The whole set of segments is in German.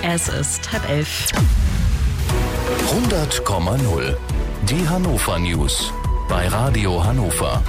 Es ist 10:30. 100,0. Die Hannover News bei Radio Hannover.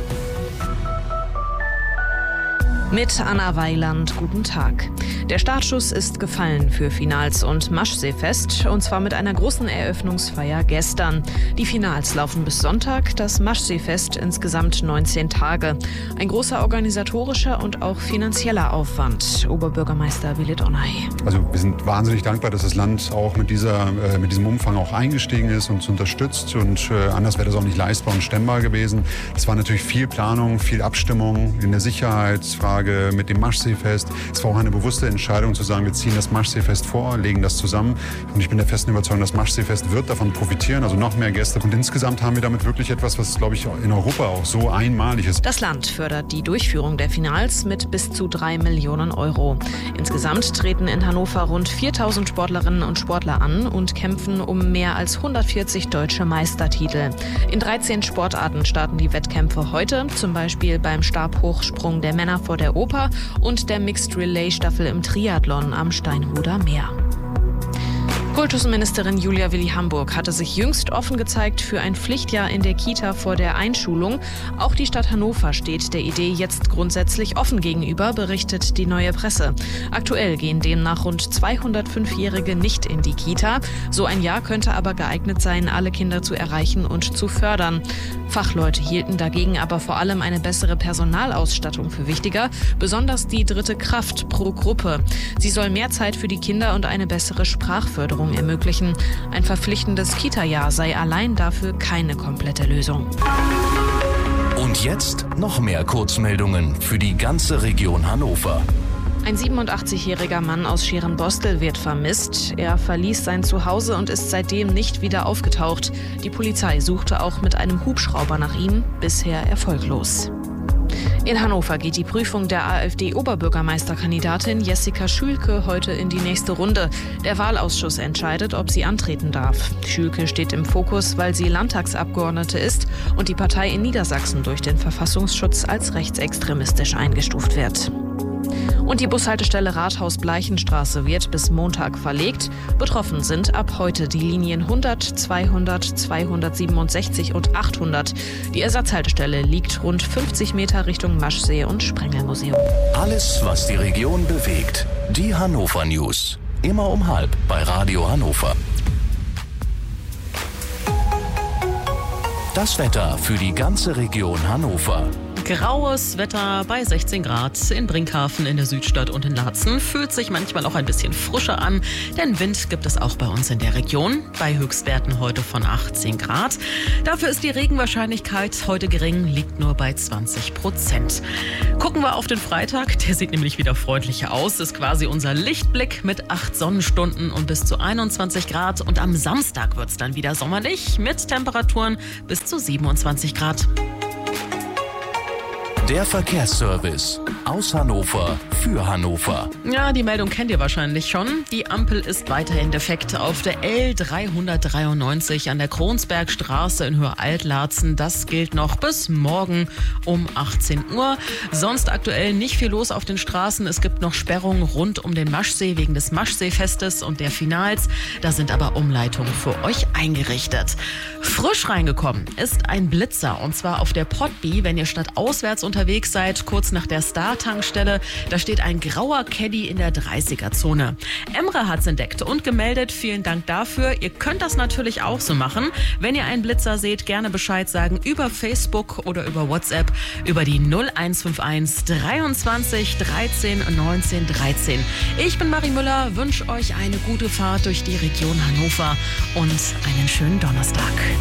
Mit Anna Weiland, guten Tag. Der Startschuss ist gefallen für Finals und Maschseefest, und zwar mit einer großen Eröffnungsfeier gestern. Die Finals laufen bis Sonntag, das Maschseefest insgesamt 19 Tage. Ein großer organisatorischer und auch finanzieller Aufwand. Oberbürgermeister Willi Donay. Also wir sind wahnsinnig dankbar, dass das Land auch mit diesem Umfang auch eingestiegen ist und uns unterstützt. Und anders wäre das auch nicht leistbar und stemmbar gewesen. Es war natürlich viel Planung, viel Abstimmung in der Sicherheitsfrage mit dem Maschseefest. Es war auch eine bewusste Entscheidung zu sagen, wir ziehen das Maschseefest vor, legen das zusammen. Und ich bin der festen Überzeugung, das Maschseefest wird davon profitieren, also noch mehr Gäste. Und insgesamt haben wir damit wirklich etwas, was, glaube ich, in Europa auch so einmalig ist. Das Land fördert die Durchführung der Finals mit bis zu 3 Millionen Euro. Insgesamt treten in Hannover rund 4.000 Sportlerinnen und Sportler an und kämpfen um mehr als 140 deutsche Meistertitel. In 13 Sportarten starten die Wettkämpfe heute, zum Beispiel beim Stabhochsprung der Männer vor der Oper und der Mixed Relay Staffel im Triathlon am Steinhuder Meer. Kultusministerin Julia Willi-Hamburg hatte sich jüngst offen gezeigt für ein Pflichtjahr in der Kita vor der Einschulung. Auch die Stadt Hannover steht der Idee jetzt grundsätzlich offen gegenüber, berichtet die Neue Presse. Aktuell gehen demnach rund 205-Jährige nicht in die Kita. So ein Jahr könnte aber geeignet sein, alle Kinder zu erreichen und zu fördern. Fachleute hielten dagegen aber vor allem eine bessere Personalausstattung für wichtiger, besonders die dritte Kraft pro Gruppe. Sie soll mehr Zeit für die Kinder und eine bessere Sprachförderung ermöglichen. Ein verpflichtendes Kita-Jahr sei allein dafür keine komplette Lösung. Und jetzt noch mehr Kurzmeldungen für die ganze Region Hannover. Ein 87-jähriger Mann aus Scherenbostel wird vermisst. Er verließ sein Zuhause und ist seitdem nicht wieder aufgetaucht. Die Polizei suchte auch mit einem Hubschrauber nach ihm, bisher erfolglos. In Hannover geht die Prüfung der AfD-Oberbürgermeisterkandidatin Jessica Schülke heute in die nächste Runde. Der Wahlausschuss entscheidet, ob sie antreten darf. Schülke steht im Fokus, weil sie Landtagsabgeordnete ist und die Partei in Niedersachsen durch den Verfassungsschutz als rechtsextremistisch eingestuft wird. Und die Bushaltestelle Rathaus-Bleichenstraße wird bis Montag verlegt. Betroffen sind ab heute die Linien 100, 200, 267 und 800. Die Ersatzhaltestelle liegt rund 50 Meter Richtung Maschsee und Sprengelmuseum. Alles, was die Region bewegt. Die Hannover News. Immer um 12:30 bei Radio Hannover. Das Wetter für die ganze Region Hannover. Graues Wetter bei 16 Grad in Brinkhaven, in der Südstadt und in Laatzen. Fühlt sich manchmal auch ein bisschen frischer an, denn Wind gibt es auch bei uns in der Region. Bei Höchstwerten heute von 18 Grad. Dafür ist die Regenwahrscheinlichkeit heute gering, liegt nur bei 20%. Gucken wir auf den Freitag, der sieht nämlich wieder freundlicher aus. Ist quasi unser Lichtblick mit 8 Sonnenstunden und bis zu 21 Grad. Und am Samstag wird es dann wieder sommerlich mit Temperaturen bis zu 27 Grad. Der Verkehrsservice aus Hannover für Hannover. Ja, die Meldung kennt ihr wahrscheinlich schon. Die Ampel ist weiterhin defekt auf der L393 an der Kronsbergstraße in Höhe Altlaatzen. Das gilt noch bis morgen um 18 Uhr. Sonst aktuell nicht viel los auf den Straßen. Es gibt noch Sperrungen rund um den Maschsee wegen des Maschseefestes und der Finals. Da sind aber Umleitungen für euch eingerichtet. Frisch reingekommen ist ein Blitzer, und zwar auf der Potby, wenn ihr stadtauswärts unterwegs seid, kurz nach der Star-Tankstelle. Da steht ein grauer Caddy in der 30er-Zone. Emre hat's entdeckt und gemeldet. Vielen Dank dafür. Ihr könnt das natürlich auch so machen. Wenn ihr einen Blitzer seht, gerne Bescheid sagen über Facebook oder über WhatsApp über die 0151 23 13 19 13. Ich bin Marie Müller, wünsche euch eine gute Fahrt durch die Region Hannover und einen schönen Donnerstag.